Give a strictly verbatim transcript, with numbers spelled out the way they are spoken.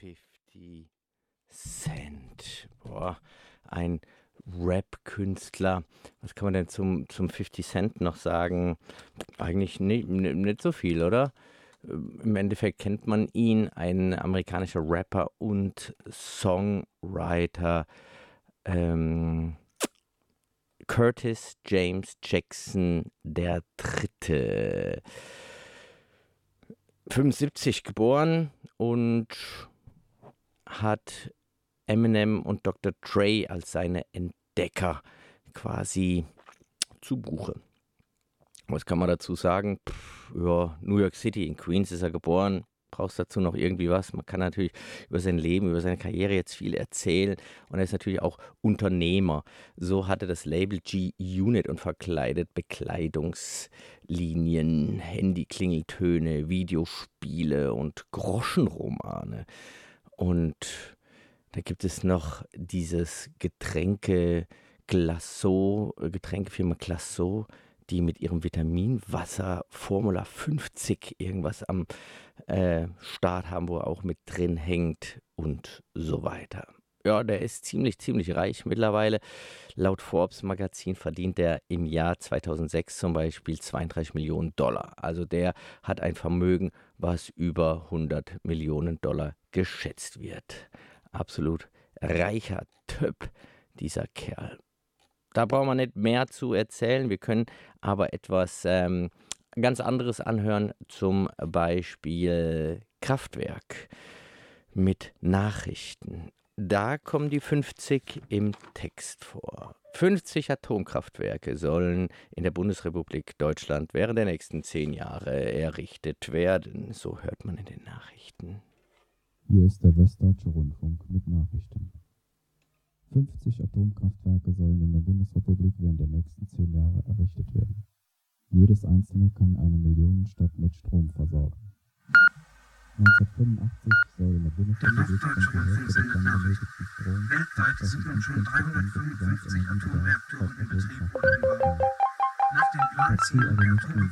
fifty Cent. Boah, ein Rap-Künstler. Was kann man denn zum, zum fifty Cent noch sagen? Eigentlich ni- ni- nicht so viel, oder? Ähm, Im Endeffekt kennt man ihn, ein amerikanischer Rapper und Songwriter. Ähm, Curtis James Jackson der Dritte. fünfundsiebzig geboren und hat Eminem und Doktor Dre als seine Entdecker quasi zu Buche. Was kann man dazu sagen? Pff, ja, New York City, in Queens ist er geboren. Brauchst dazu noch irgendwie was? Man kann natürlich über sein Leben, über seine Karriere jetzt viel erzählen. Und er ist natürlich auch Unternehmer. So hatte das Label G-Unit und verkleidet Bekleidungslinien, Handyklingeltöne, Videospiele und Groschenromane. Und da gibt es noch dieses Getränke Glaceau, äh, Getränkefirma Glaceau, die mit ihrem Vitaminwasser Formula fünfzig irgendwas am äh, Start haben, wo er auch mit drin hängt und so weiter. Ja, der ist ziemlich, ziemlich reich mittlerweile. Laut Forbes Magazin verdient er im Jahr zweitausendsechs zum Beispiel zweiunddreißig Millionen Dollar. Also der hat ein Vermögen, was über hundert Millionen Dollar geschätzt wird. Absolut reicher Typ, dieser Kerl. Da braucht man nicht mehr zu erzählen. Wir können aber etwas ähm, ganz anderes anhören, zum Beispiel Kraftwerk mit Nachrichten. Da kommen die fünfzig im Text vor. fünfzig Atomkraftwerke sollen in der Bundesrepublik Deutschland während der nächsten zehn Jahre errichtet werden. So hört man in den Nachrichten. Hier ist der Westdeutsche Rundfunk mit Nachrichten. fünfzig Atomkraftwerke sollen in der Bundesrepublik während der nächsten zehn Jahre errichtet werden. Jedes einzelne kann eine Millionenstadt mit Strom versorgen. neunzehnhundertfünfundachtzig soll in der Bundesrepublik rund die Hälfte des dann benötigten Stroms, Weltweit sind nun schon dreihundertfünfundfünfzig Atomreaktoren in Betrieb oder im Bau. Nach dem Plan dazu aber nicht nur